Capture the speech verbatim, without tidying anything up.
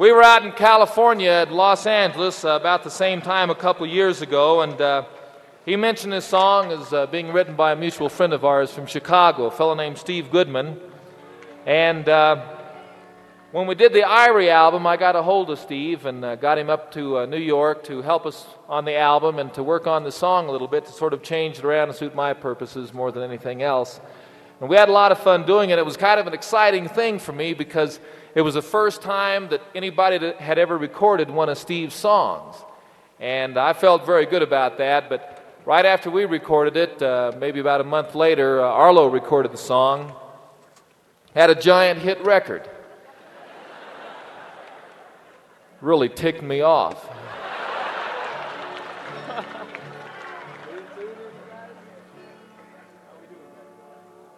We were out in California at Los Angeles uh, about the same time a couple years ago, and uh, he mentioned this song as uh, being written by a mutual friend of ours from Chicago, a fellow named Steve Goodman. And uh, when we did the Irie album, I got a hold of Steve and uh, got him up to uh, New York to help us on the album and to work on the song a little bit to sort of change it around to suit my purposes more than anything else. And we had a lot of fun doing it. It was kind of an exciting thing for me because it was the first time that anybody that had ever recorded one of Steve's songs. And I felt very good about that, but right after we recorded it, uh, maybe about a month later, uh, Arlo recorded the song, had a giant hit record. Really ticked me off.